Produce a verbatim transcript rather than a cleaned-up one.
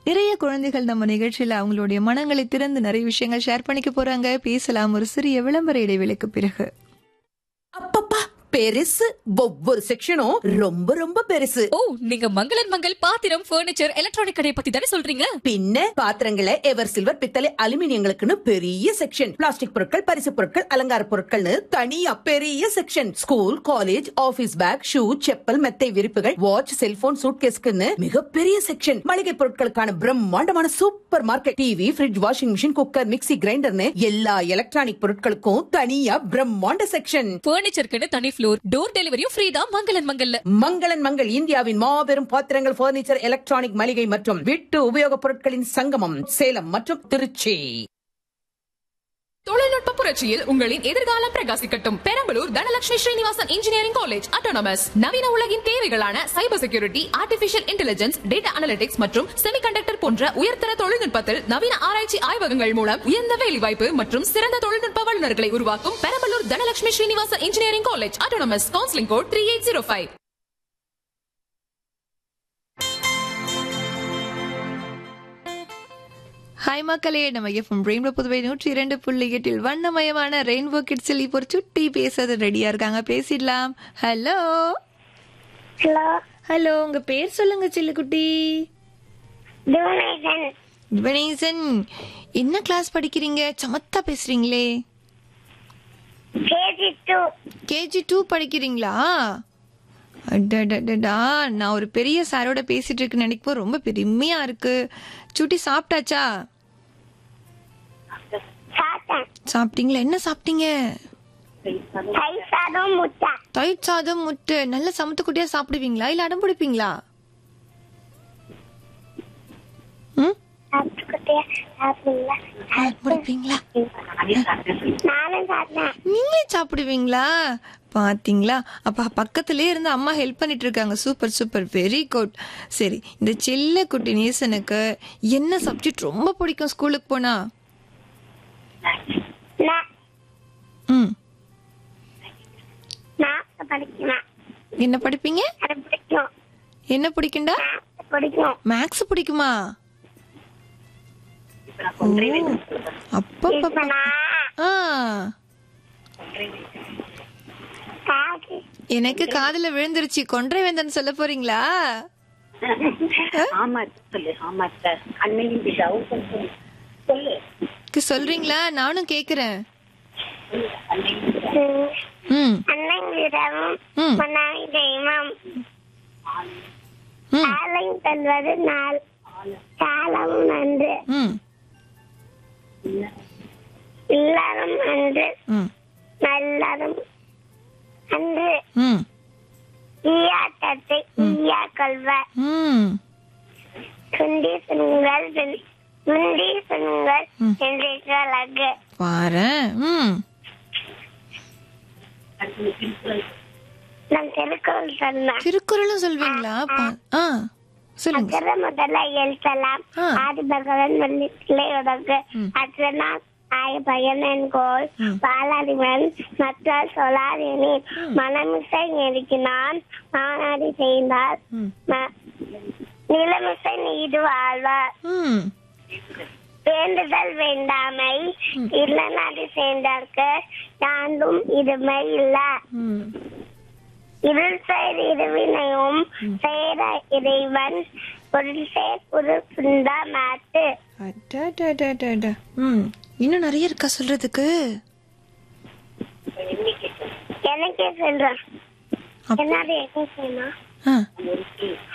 நிறைய குழந்தைகள் நம்ம நிகழ்ச்சியில அவங்களுடைய மனங்களை திறந்து நிறைய விஷயங்கள் ஷேர் பண்ணிக்க போறாங்க. பேசலாம் ஒரு சிறிய விளம்பர இடைவேளைக்கு பிறகு. அப்பப்பா பெருசு, ஒவ்வொரு செக்ஷனும் ரொம்ப ரொம்ப பெருசு. ஓ, நீங்க மங்களன் மங்கள் பாத்திரம், பர்னிச்சர், எலக்ட்ரானிக் கடையை பத்தி தானே சொல்றீங்க? பின்ன பாத்திரங்களை எவர் சில்வர், பித்தளை, அலுமினியங்களுக்குன்னு பெரிய செக்ஷன், பிளாஸ்டிக் பொருட்கள், பரிசு பொருட்கள், அலங்கார பொருட்கள்னு தனியா பெரிய section, school, college, office back, shoe, chappal, மெத்தை விரிப்புகள், வாட்ச், செல்போன், சூட்கேஸ்க்குன்னு மிகப்பெரிய செக்ஷன், மளிகை பொருட்களுக்கான பிரம்மாண்டமான super market, TV, fridge, washing machine, cooker, mixie, கிரைண்டர்னு எல்லா எலக்ட்ரானிக் பொருட்களுக்கும் தனியா பிரம்மாண்ட செக்ஷன். பர்னிச்சருக்கு தனி ஃப்ளோர், டோர் டெலிவரியும் ஃப்ரீ தான் மங்களன் மங்கல்ல. மங்களன் மங்கள் இந்தியாவின் மாபெரும் பாத்திரங்கள், பர்னிச்சர், எலக்ட்ரானிக், மளிகை மற்றும் வீட்டு உபயோகப் பொருட்களின் சங்கமம், சேலம் மற்றும் திருச்சி. தொழில்நுட்ப புரட்சியில் உங்களின் எதிர்காலம் பிரகாசிக்கட்டும். Perambalur Dhanalakshmi Srinivasan engineering college autonomous நவீன உலகின் தேவைகளான cyber security, artificial intelligence, data analytics மற்றும் செமிகண்டக்டர் போன்ற உயர்தர தொழில்நுட்பத்தில் நவீன ஆராய்ச்சி ஆய்வகங்கள் மூலம் உயர்ந்த வேலைவாய்ப்பு மற்றும் சிறந்த தொழில்நுட்ப வல்லுநர்களை உருவாக்கும் Perambalur Dhanalakshmi Srinivasan engineering college autonomous. Counselling code three eight zero five. Hi மக்களே, நம்ம எஃப்எம் ரெயின்போ புதுவை நூற்றி இரண்டு புள்ளி எட்டில் வண்ணமயமான ரெயின்போ கிட்ஸில் இப்போ ஒரு சுட்டி பேசுறது ரெடியா இருக்காங்க. பேசிடலாம். ஹலோ ஹலோ ஹலோ உங்க பேர் சொல்லுங்க சில்லுக்குட்டி. திவனேசன். திவனேசன், என்ன கிளாஸ் படிக்கிறீங்க? சமத்தா பேசுறீங்களே. KG two. கேஜி டூ படிக்கிறீங்களா? அடடடடா, நான் ஒரு பெரிய சாரோட பேசிட்டு இருக்குன்னு நினைப்போ ரொம்ப பெருமையா இருக்கு. சுட்டி சாப்பிட்டாச்சா? சாத்தன். சாப்பிட்டீங்களா? என்ன சாப்பிட்டீங்க? தயிர் சாதம் முட்டை. தயிர் சாதம் முட்டை. நல்ல சமத்து குட்டியா சாப்பிடுவீங்களா இல்ல அடம் பிடிப்பீங்களா? ம், பிடிப்பீங்களா? நானும் சாப்பிட்டேன். நீங்களே சாப்பிடுவீங்களா? பாத்தீங்களா? அப்ப பக்கத்திலே இருந்து அம்மா ஹெல்ப் பண்ணிட்டு இருக்காங்க. Super super, very good. சரி, இந்த செல்ல குட்டி நேசனுக்கு என்ன சப்ஜெக்ட் ரொம்ப பிடிக்கும் ஸ்கூலுக்கு போனா? ம், என்ன படிப்பீங்க? என்ன பிடிக்கும்டா? மேக்ஸ் பிடிக்குமா? அப்ப எனக்கு காதுல விழுந்துருச்சு. கொன்றை வேந்தன் சொல்ல போறீங்களா? சொல்றீங்களா? நானும் கேக்குறேன். ம் எல்லாரும் அன்று நல்லதும் அன்று ஈயாட்டத்தை ஈயா கல்வ சுண்டி சுண்கள் முண்டி சுண்கள் என்று அழகு பாரு. நான் திருக்குறள் சொன்னேன். திருக்குறளும் சொல்வீங்களா? சொல்லுங்க. முதல்ல எழுத்தலாம் ஆதி பகவன் வெள்ளிலை உடக்கு அச்சனா ஆய பயனன் கோல் பாலாதிவன் மற்றால் சொல்லாதினி மனமிசை நெருக்கினான் மாநாடி செய்தால் நிலமிசை நீடு வாழ்வார். வேண்டுதல் வேண்டாமை இல்லநாடி சேர்ந்தார்க்கு யாண்டும் இதுமை இல்ல. இருள் செயல் இருவினையும் சேர இறைவன் பொருள் சேர் பொருள் புந்தா மாட்டு. இன்னும் நிறைய இருக்கா சொல்றதுக்கு? எனக்கே சொல்றேன். என்ன என்ன செய்யணும்?